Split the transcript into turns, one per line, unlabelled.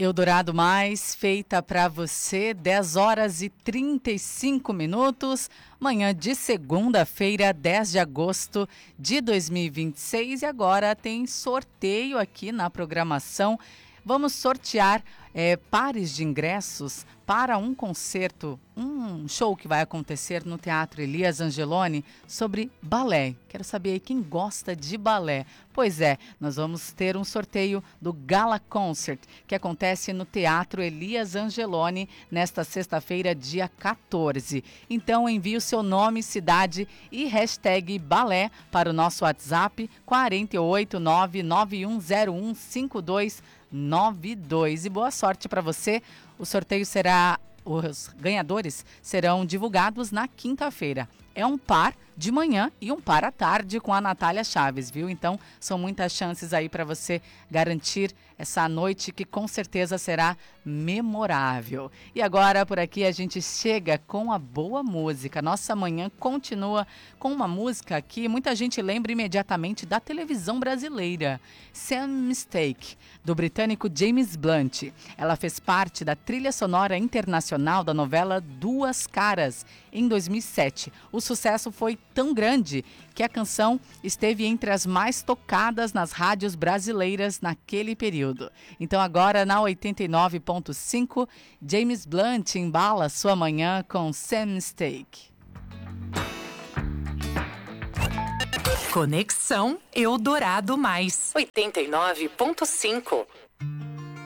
Eldorado Mais, feita para você, 10 horas e 35 minutos, manhã de segunda-feira, 10 de agosto de 2026. E agora tem sorteio aqui na programação. Vamos sortear pares de ingressos para um concerto, um show que vai acontecer no Teatro Elias Angeloni sobre balé. Quero saber aí quem gosta de balé. Pois é, nós vamos ter um sorteio do Gala Concert, que acontece no Teatro Elias Angeloni nesta sexta-feira, dia 14. Então envie o seu nome, cidade e hashtag balé para o nosso WhatsApp 48991015292. E boa sorte para você. O sorteio os ganhadores serão divulgados na quinta-feira. É um par de manhã e um par à tarde com a Natália Chaves, viu? Então, são muitas chances aí para você garantir essa noite que com certeza será memorável. E agora, por aqui, a gente chega com a boa música. Nossa manhã continua com uma música que muita gente lembra imediatamente da televisão brasileira. Same Mistake, do britânico James Blunt. Ela fez parte da trilha sonora internacional da novela Duas Caras, em 2007. O sucesso foi tão grande que a canção esteve entre as mais tocadas nas rádios brasileiras naquele período. Então agora na 89.5, James Blunt embala sua manhã com Same Mistake.
Conexão Eldorado Mais 89.5.